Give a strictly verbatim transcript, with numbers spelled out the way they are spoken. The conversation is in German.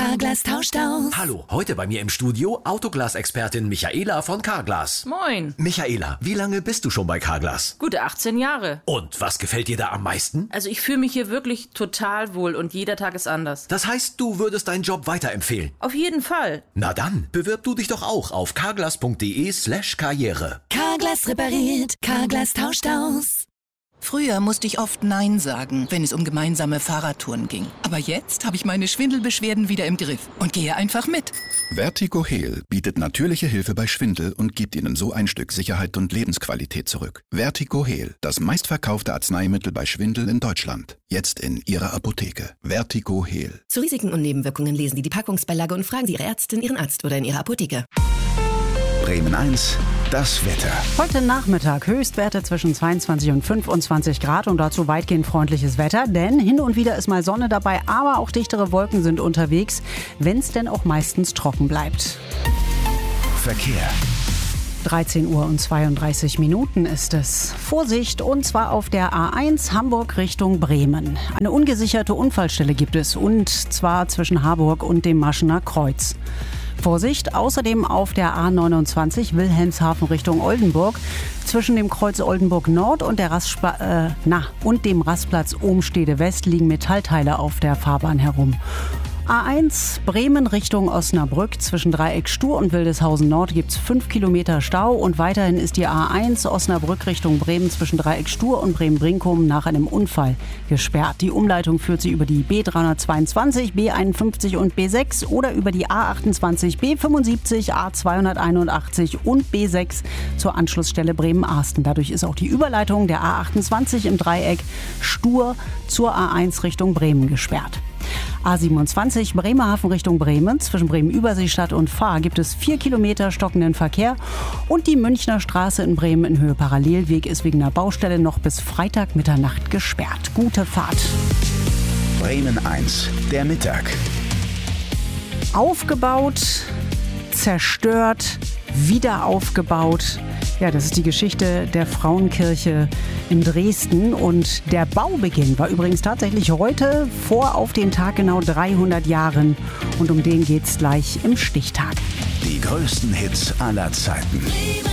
Carglass tauscht aus. Hallo, heute bei mir im Studio Autoglas-Expertin Michaela von Carglass. Moin. Michaela, wie lange bist du schon bei Carglass? Gute achtzehn Jahre. Und was gefällt dir da am meisten? Also ich fühle mich hier wirklich total wohl und jeder Tag ist anders. Das heißt, du würdest deinen Job weiterempfehlen? Auf jeden Fall. Na dann, bewirb du dich doch auch auf carglass.de slash karriere. Carglass repariert, Carglass tauscht aus. Früher musste ich oft Nein sagen, wenn es um gemeinsame Fahrradtouren ging. Aber jetzt habe ich meine Schwindelbeschwerden wieder im Griff und gehe einfach mit. Vertigo Heal bietet natürliche Hilfe bei Schwindel und gibt Ihnen so ein Stück Sicherheit und Lebensqualität zurück. Vertigo Heal, das meistverkaufte Arzneimittel bei Schwindel in Deutschland. Jetzt in Ihrer Apotheke. Vertigo Heal. Zu Risiken und Nebenwirkungen lesen Sie die Packungsbeilage und fragen Sie Ihre Ärztin, Ihren Arzt oder in Ihrer Apotheke. Bremen eins, das Wetter. Heute Nachmittag Höchstwerte zwischen zweiundzwanzig und fünfundzwanzig Grad und dazu weitgehend freundliches Wetter, denn hin und wieder ist mal Sonne dabei, aber auch dichtere Wolken sind unterwegs, wenn es denn auch meistens trocken bleibt. Verkehr. dreizehn Uhr und zweiunddreißig Minuten ist es. Vorsicht, und zwar auf der A eins Hamburg Richtung Bremen. Eine ungesicherte Unfallstelle gibt es, und zwar zwischen Harburg und dem Maschener Kreuz. Vorsicht, außerdem auf der A neunundzwanzig Wilhelmshaven Richtung Oldenburg. Zwischen dem Kreuz Oldenburg Nord und, der Rastspla- äh, na, und dem Rastplatz Ohmstede West liegen Metallteile auf der Fahrbahn herum. A eins Bremen Richtung Osnabrück. Zwischen Dreieck Stur und Wildeshausen Nord gibt es fünf Kilometer Stau. Und weiterhin ist die A eins Osnabrück Richtung Bremen zwischen Dreieck Stur und Bremen-Brinkum nach einem Unfall gesperrt. Die Umleitung führt sie über die B dreihundertzweiundzwanzig, B einundfünfzig und B sechs oder über die A achtundzwanzig, B fünfundsiebzig, A zweihunderteinundachtzig und B sechs zur Anschlussstelle Bremen-Arsten. Dadurch ist auch die Überleitung der A achtundzwanzig im Dreieck Stur zur A eins Richtung Bremen gesperrt. A siebenundzwanzig Bremerhaven Richtung Bremen. Zwischen Bremen-Überseestadt und Fahr gibt es vier Kilometer stockenden Verkehr. Und die Münchner Straße in Bremen in Höhe Parallelweg ist wegen einer Baustelle noch bis Freitag Mitternacht gesperrt. Gute Fahrt. Bremen eins, der Mittag. Aufgebaut, zerstört, wieder aufgebaut. Ja, das ist die Geschichte der Frauenkirche in Dresden. Und der Baubeginn war übrigens tatsächlich heute, vor auf den Tag genau dreihundert Jahren. Und um den geht's gleich im Stichtag. Die größten Hits aller Zeiten.